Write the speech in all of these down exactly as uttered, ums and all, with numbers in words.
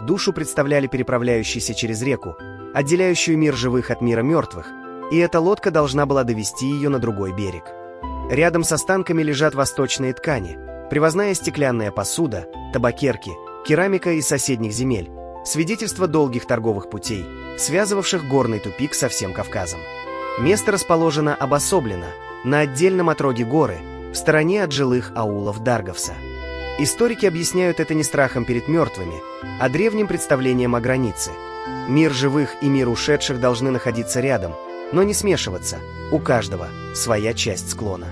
душу представляли переправляющийся через реку, отделяющую мир живых от мира мертвых, и эта лодка должна была довести ее на другой берег. Рядом с останками лежат восточные ткани, привозная стеклянная посуда, табакерки, керамика из соседних земель, свидетельство долгих торговых путей, связывавших горный тупик со всем Кавказом. Место расположено обособленно, на отдельном отроге горы, в стороне от жилых аулов Дарговса. Историки объясняют это не страхом перед мертвыми, а древним представлением о границе. Мир живых и мир ушедших должны находиться рядом, но не смешиваться, у каждого своя часть склона.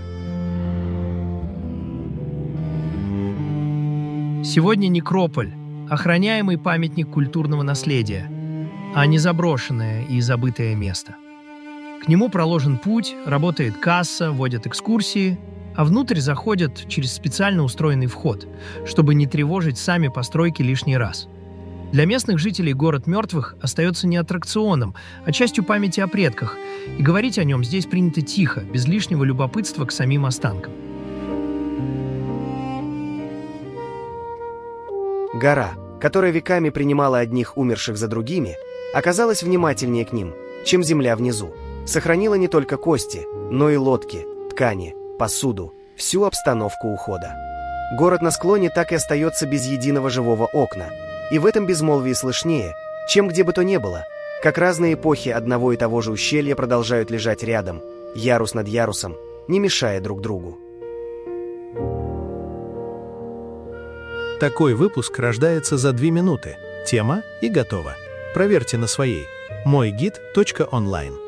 Сегодня некрополь – охраняемый памятник культурного наследия, а не заброшенное и забытое место. К нему проложен путь, работает касса, водят экскурсии, а внутрь заходят через специально устроенный вход, чтобы не тревожить сами постройки лишний раз. Для местных жителей город мертвых остается не аттракционом, а частью памяти о предках, и говорить о нем здесь принято тихо, без лишнего любопытства к самим останкам. Гора, которая веками принимала одних умерших за другими, оказалась внимательнее к ним, чем земля внизу. Сохранила не только кости, но и лодки, ткани, посуду, всю обстановку ухода. Город на склоне так и остается без единого живого окна, и в этом безмолвии слышнее, чем где бы то ни было, как разные эпохи одного и того же ущелья продолжают лежать рядом, ярус над ярусом, не мешая друг другу. Такой выпуск рождается за две минуты. Тема и готово. Проверьте на своей мой гид точка онлайн.